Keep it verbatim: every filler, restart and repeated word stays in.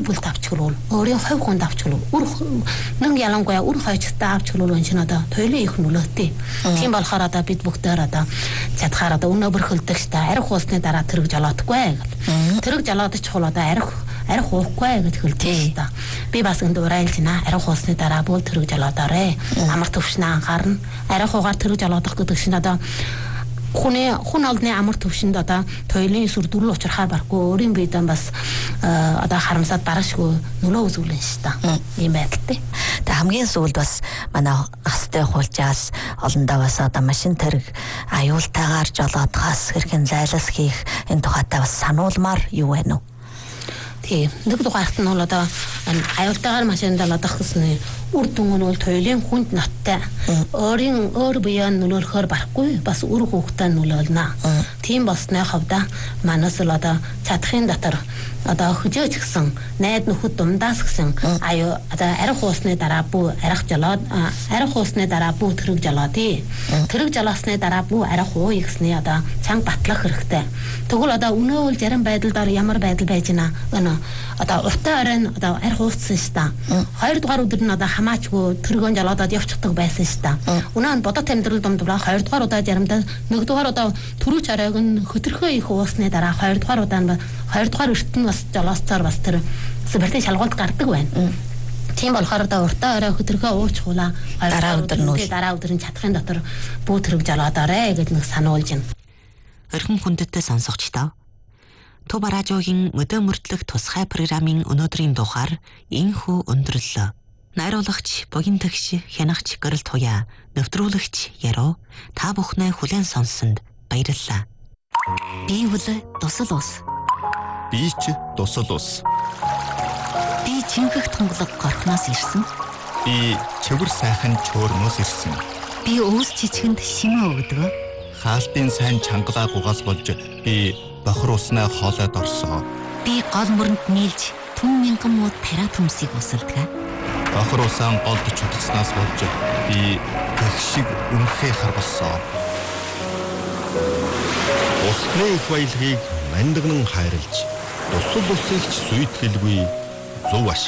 бүл давчглуул өөрийн хувь хүн давчглуул үр нэг ялангуяа үр хойчтой авчглуул энэ чинь одоо туйлын их нөлөөтэй. Тийм болохоор одоо бид бүгдээр одоо чадхаар одоо өнөө бүрхэлдэг штэ арх уусны дараа тэрэг жолоодохгүй гэд. Тэрэг жолоодож чухал одоо арх арх уухгүй гэж хэлдэг штэ. Би бас энд урайлж байна. Арх уусны дараа бүл тэрэг жолоодоорой. Амар төвшнөө анхаарна. Арх уугаар тэрэг жолоодох гэдэг чинь одоо Хүний хүн олдны амар төвшөнд одоо туйлын сүр дөрөв учрахаар барахгүй өөрийн биедээ бас одоо харамсаад барашгүй нөлөө үзүүлнэ шүү дээ. Ийм байдалтай. Тэг хамгийн сүүлд бас манай хастай хулжаас олондоо бас одоо машин тэрэг аюултайгаар жолоодохоос хэрхэн зайлас хийх энэ тухайтай бас сануулмаар юу вэ нүү? Тийм. Нэг дугаарт нь бол одоо аюултайгаар машинд жолоодох гэсэн үр дүн нь бол туйлын хүнд ноттой. Өөрийн өөр биеэ нөлөөлөхөөр барахгүй бас үр хүүхдээ нөлөөлнө. Тийм болсны хувьд манаас л одоо чадхын дотор одоо хөжөөж гисэн найд нөхөд дундаас гисэн аюу одоо арх уусны дараа бүү арх жолоод арх уусны дараа бүү тэрэг жолоодъё. Тэрэг жолоосны дараа бүү арх ууя гэсний одоо чанга батлах хэрэгтэй. Тэгвэл одоо өнөө үл зарим байдалдаар ямар байдал байж байна өнөө одоо уртай оройн одоо арх ууссан шүү дээ. Хоёр дугаар өдөр нь одоо хамаачгүй тэргэн жолоодод явчихдаг байсан шүү дээ. Өнөө нь бодот амьдрал дундуур хоёр дугаар удаа заримдаа нэг дугаар удаа төрүүч оройг нь хөтөрхөө их уусны дараа хоёр дугаар удаа нь хоёр дугаар өртөн бас жолоосцоор бас тэр супертын шалгуулт гардаг байна. Тийм болохоор одоо уртаа орой хөтөрхөө уучхуулаа дараа өдөр нь дараа өдөр нь чадхын дотор бүү тэрэг жолоодоорой гэж нэг сануулж байна. Орхин хүндэттэй сонсогчдоо Төв радиогийн мөдөө мөрдлөх тусгай программын өнөөдрийн дугаар энхүү өндөрлөө. Найруулагч Богин Тэгш хянагч Горил Туяа нэвтрүүлэгч Яруу та бүхнээ хүлээн сонссонд баярлалаа. Би бол тусал ус. Би ч тусал ус. Би чингэх тунгалаг горхноос ирсэн. Би чивэр сайхан чөөрнөөс ирсэн. Би өвс чичгэнд шимээ өгдөг. Хаалтын сайн чангалаа гугаас болж би бохор уснаа хоолойд орсоо. Би гол мөрөнд нийлж түн мянган муу тараа төмсийг усалдаг. Бохор усаан голд чутгаснаас болж би гэх шиг үнэхээ харбалсоо. Усны их баялагийг мандагнан хайрлж, тусал усыг ч сүйтгэлгүй зөв аш